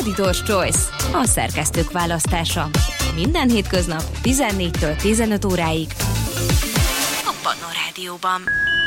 Editor's Choice, a szerkesztők választása. Minden hétköznap 14-től 15 óráig a Pannon Rádióban.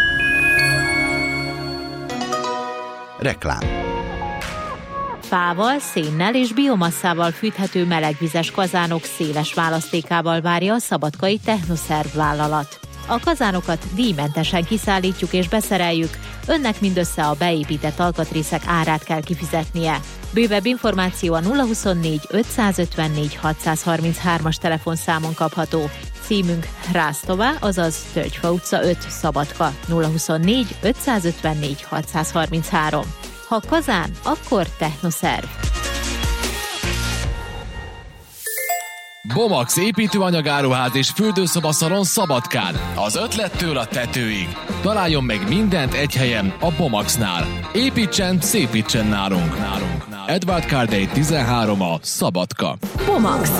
Reklám. Fával, szénnel és biomasszával fűthető melegvizes kazánok széles választékával várja a szabadkai Technoserv vállalat. A kazánokat díjmentesen kiszállítjuk és beszereljük, önnek mindössze a beépített alkatrészek árát kell kifizetnie. Bővebb információ a 024 554 633-as telefonszámon kapható. Címünk Rásztová, azaz Tölgyfa utca 5, Szabadka, 024 554 633. Ha kazán, akkor Technoserv. Bomax építőanyagáruház és fürdőszobaszalon Szabadkán. Az ötlettől a tetőig. Találjon meg mindent egy helyen a Bomaxnál. Építsen, szépítsen nálunk. Edward Cardey 13 a Szabadka. Bomax.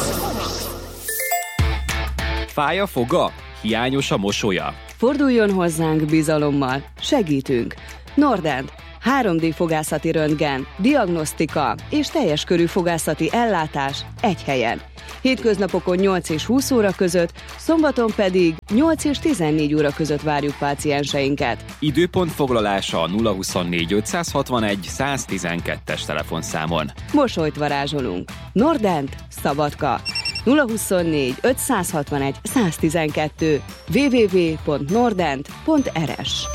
Fáj a foga? Hiányos a mosolya? Forduljon hozzánk bizalommal. Segítünk. Nordent. 3D fogászati röntgen, diagnosztika és teljes körű fogászati ellátás egy helyen. Hétköznapokon 8 és 20 óra között, szombaton pedig 8 és 14 óra között várjuk pácienseinket. Időpont foglalása a 024 561 112-es telefonszámon. Mosolyt varázsolunk. Nordent, Szabadka. 024 561 112 www.nordent.rs.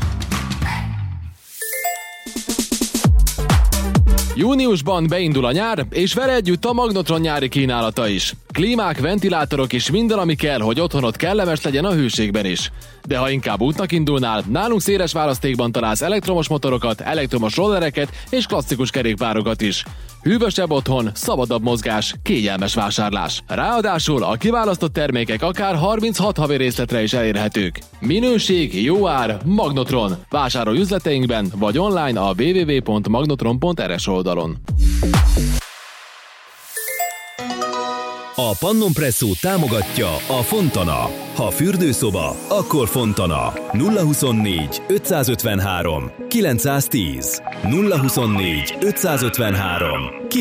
Júniusban beindul a nyár, és vele együtt a Magnotron nyári kínálata is. Klímák, ventilátorok és minden, ami kell, hogy otthonod kellemes legyen a hőségben is. De ha inkább útnak indulnál, nálunk széles választékban találsz elektromos motorokat, elektromos rollereket és klasszikus kerékpárokat is. Hűvösebb otthon, szabadabb mozgás, kényelmes vásárlás. Ráadásul a kiválasztott termékek akár 36 havi részletre is elérhetők. Minőség, jó ár, Magnotron. Vásárolj üzleteinkben vagy online a www.magnotron.rs oldalon. A Pannon Presszó támogatja a Fontana. Ha fürdőszoba, akkor Fontana. 024 553 910. 024 553